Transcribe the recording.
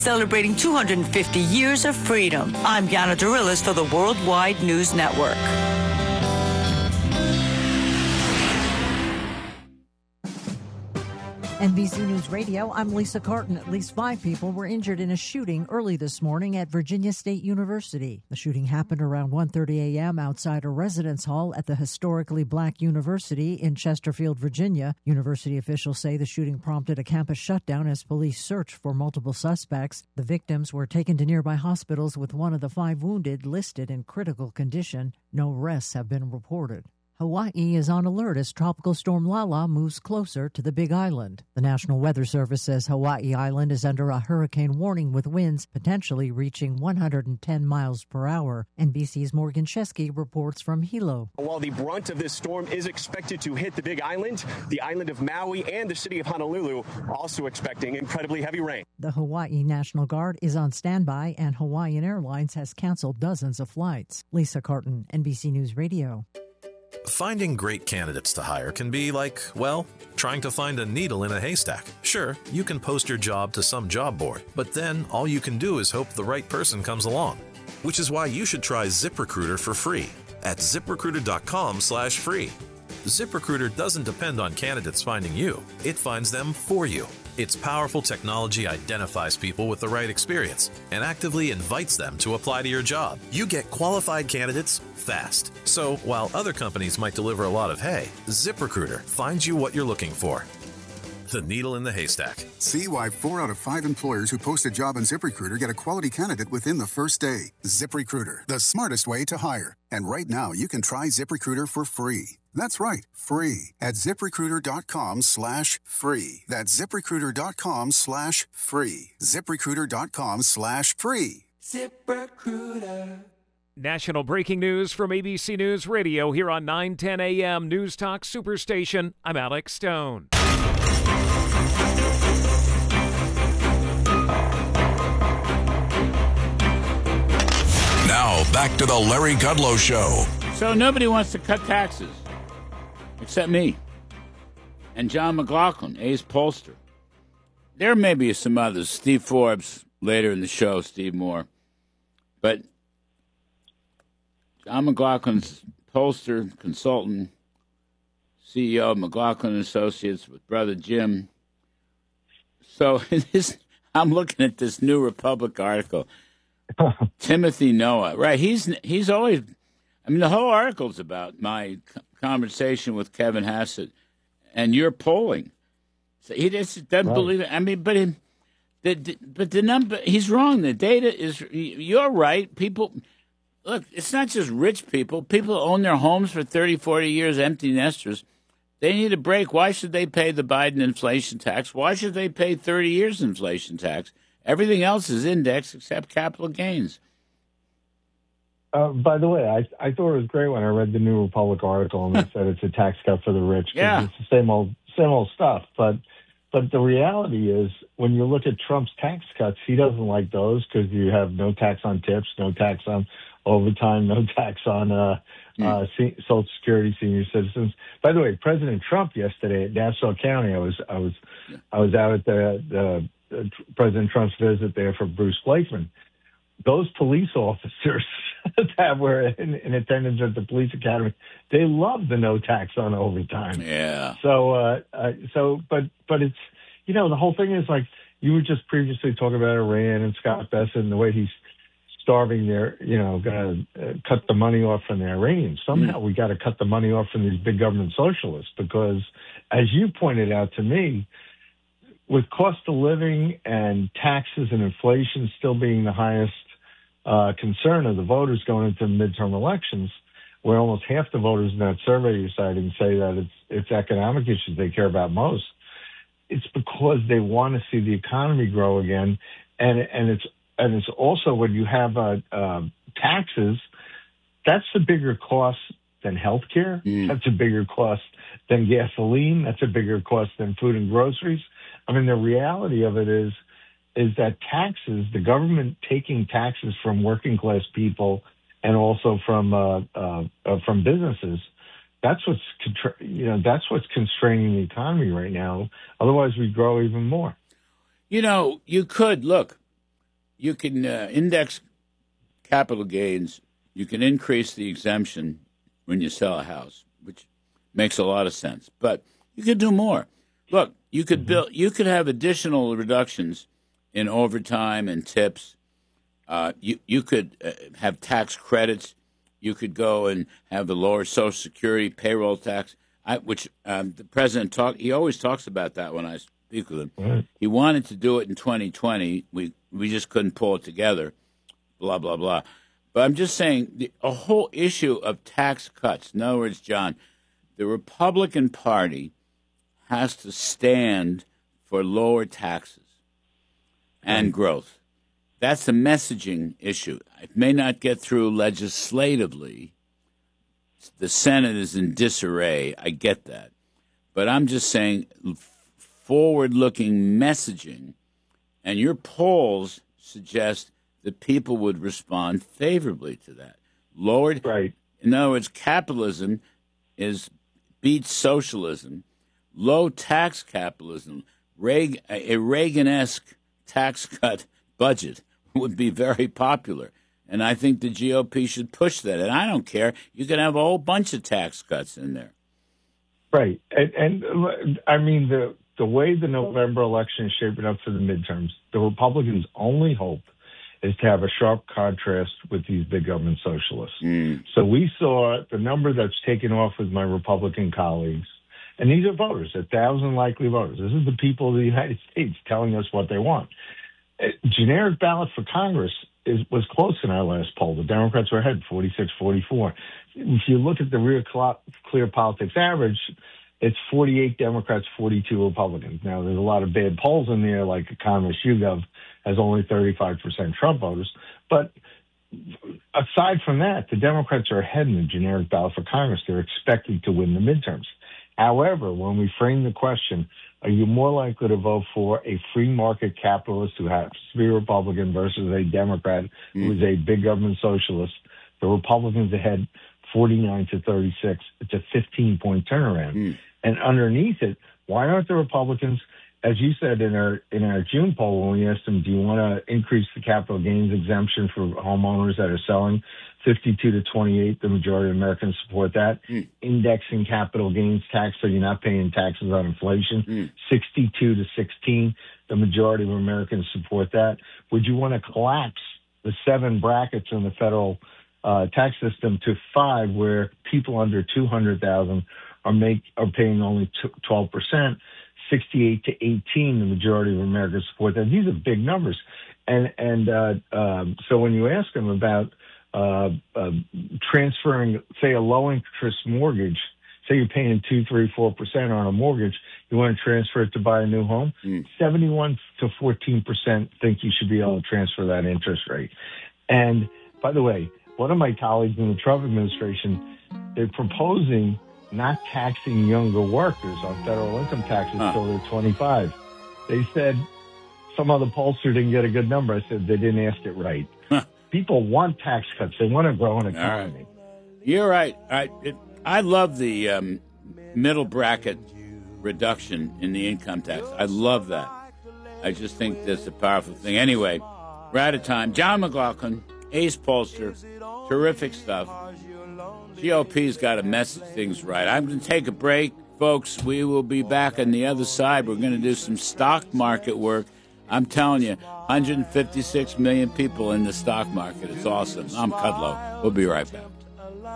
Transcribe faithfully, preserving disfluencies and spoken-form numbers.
Celebrating two hundred fifty years of freedom. I'm Yana Dorillis for the Worldwide News Network. N B C News Radio, I'm Lisa Carton. At least five people were injured in a shooting early this morning at Virginia State University. The shooting happened around one thirty a.m. outside a residence hall at the historically black university in Chesterfield, Virginia. University officials say the shooting prompted a campus shutdown as police searched for multiple suspects. The victims were taken to nearby hospitals with one of the five wounded listed in critical condition. No arrests have been reported. Hawaii is on alert as Tropical Storm Lala moves closer to the Big Island. The National Weather Service says Hawaii Island is under a hurricane warning with winds potentially reaching one hundred ten miles per hour. N B C's Morgan Chesky reports from Hilo. While the brunt of this storm is expected to hit the Big Island, the island of Maui and the city of Honolulu are also expecting incredibly heavy rain. The Hawaii National Guard is on standby, and Hawaiian Airlines has canceled dozens of flights. Lisa Carton, N B C News Radio. Finding great candidates to hire can be like, well, trying to find a needle in a haystack. Sure, you can post your job to some job board, but then all you can do is hope the right person comes along. Which is why you should try ZipRecruiter for free at ZipRecruiter.com slash free. ZipRecruiter doesn't depend on candidates finding you. It finds them for you. Its powerful technology identifies people with the right experience and actively invites them to apply to your job. You get qualified candidates fast. So while other companies might deliver a lot of hay, ZipRecruiter finds you what you're looking for. The needle in the haystack. See why four out of five employers who post a job on ZipRecruiter get a quality candidate within the first day. ZipRecruiter, the smartest way to hire. And right now, you can try ZipRecruiter for free. That's right, free at ZipRecruiter.com slash free. That's ZipRecruiter.com slash free. ZipRecruiter.com slash free. ZipRecruiter. National breaking news from A B C News Radio here on nine ten a.m. News Talk Superstation. I'm Alex Stone. Now, back to the Larry Kudlow Show. So nobody wants to cut taxes, except me and John McLaughlin, ace pollster. There may be some others, Steve Forbes, later in the show, Steve Moore. But John McLaughlin's pollster, consultant, C E O of McLaughlin Associates with brother Jim. So this, I'm looking at this New Republic article. Timothy Noah, right? He's he's always. I mean, the whole article's about my conversation with Kevin Hassett and your polling. So he just doesn't right. believe it. I mean, but him, the, the but the number he's wrong. The data is. You're right. People look. It's not just rich people. People who own their homes for thirty, forty years, empty nesters. They need a break. Why should they pay the Biden inflation tax? Why should they pay thirty years inflation tax? Everything else is indexed except capital gains. Uh, by the way, I I thought it was great when I read the New Republic article and they said it's a tax cut for the rich. Yeah, it's the same old same old stuff. But but the reality is, when you look at Trump's tax cuts, he doesn't like those because you have no tax on tips, no tax on overtime, no tax on uh, mm. uh, se- Social Security, senior citizens. By the way, President Trump yesterday at Nassau County, I was I was yeah. I was out at the. the Uh, President Trump's visit there for Bruce Blakeman. Those police officers that were in, in attendance at the police academy, they love the no tax on overtime. Yeah. So, uh, uh, so, but, but it's, you know, the whole thing is like, you were just previously talking about Iran and Scott Bessent and the way he's starving their, you know, going to uh, cut the money off from the Iranians. Somehow mm. we got to cut the money off from these big government socialists because, as you pointed out to me, with cost of living and taxes and inflation still being the highest uh, concern of the voters going into midterm elections, where almost half the voters in that survey you're citing say that it's it's economic issues they care about most, it's because they want to see the economy grow again, and and it's and it's also when you have uh, uh, taxes, that's the bigger cost than healthcare. Mm. That's a bigger cost than gasoline. That's a bigger cost than food and groceries. I mean, the reality of it is, is that taxes, the government taking taxes from working class people and also from uh, uh, uh, from businesses, that's what's contra- you know that's what's constraining the economy right now. Otherwise, we grow even more. You know, you could look. you can uh, index capital gains. You can increase the exemption when you sell a house, which makes a lot of sense. But you could do more. Look, you could build. You could have additional reductions in overtime and tips. Uh, you you could uh, have tax credits. You could go and have the lower Social Security payroll tax, I, which um, the president talk. He always talks about that when I speak with him. Right. He wanted to do it in twenty twenty. We we just couldn't pull it together. Blah blah blah. But I'm just saying the a whole issue of tax cuts. In other words, John, the Republican Party has to stand for lower taxes and right. growth. That's a messaging issue. It may not get through legislatively. The Senate is in disarray. I get that. But I'm just saying forward-looking messaging, and your polls suggest that people would respond favorably to that. Lowered, right. In other words, capitalism is beats socialism. Low tax capitalism, Reagan, a Reagan-esque tax cut budget would be very popular. And I think the G O P should push that. And I don't care. You can have a whole bunch of tax cuts in there. Right. And, and I mean, the, the way the November election is shaping up for the midterms, the Republicans' only hope is to have a sharp contrast with these big government socialists. Mm. So we saw the number that's taken off with my Republican colleagues. And these are voters, a thousand likely voters. This is the people of the United States telling us what they want. A generic ballot for Congress is, was close in our last poll. The Democrats were ahead, forty-six forty-four. If you look at the Real Clear Politics average, it's forty-eight Democrats, forty-two Republicans. Now, there's a lot of bad polls in there, like Economist YouGov has only thirty-five percent Trump voters. But aside from that, the Democrats are ahead in the generic ballot for Congress. They're expected to win the midterms. However, when we frame the question, are you more likely to vote for a free market capitalist who happens to be a Republican versus a Democrat mm. who is a big government socialist? The Republicans ahead forty-nine to thirty-six. It's a fifteen-point turnaround. Mm. And underneath it, why aren't the Republicans, as you said in our in our June poll when we asked them, do you want to increase the capital gains exemption for homeowners that are selling? fifty-two to twenty-eight, the majority of Americans support that. Mm. Indexing capital gains tax so you're not paying taxes on inflation. Mm. sixty-two to sixteen, the majority of Americans support that. Would you want to collapse the seven brackets in the federal uh, tax system to five, where people under two hundred thousand are make are paying only twelve percent? sixty-eight to eighteen, the majority of Americans support that. These are big numbers. And and uh, um, so when you ask them about uh, uh, transferring, say, a low-interest mortgage, say you're paying two, three, four percent on a mortgage, you want to transfer it to buy a new home, mm. seventy-one to fourteen percent think you should be able to transfer that interest rate. And, by the way, one of my colleagues in the Trump administration, they're proposing not taxing younger workers on federal income taxes huh. until they're twenty-five. They said some other pollster didn't get a good number. I said they didn't ask it right. Huh. People want tax cuts. They want to grow an economy. Right. You're right. I, it, I love the um, middle bracket reduction in the income tax. I love that. I just think that's a powerful thing. Anyway, we're out of time. John McLaughlin, ace pollster, terrific stuff. G O P's got to message things right. I'm going to take a break, folks. We will be back on the other side. We're going to do some stock market work. I'm telling you, one hundred fifty-six million people in the stock market. It's awesome. I'm Kudlow. We'll be right back.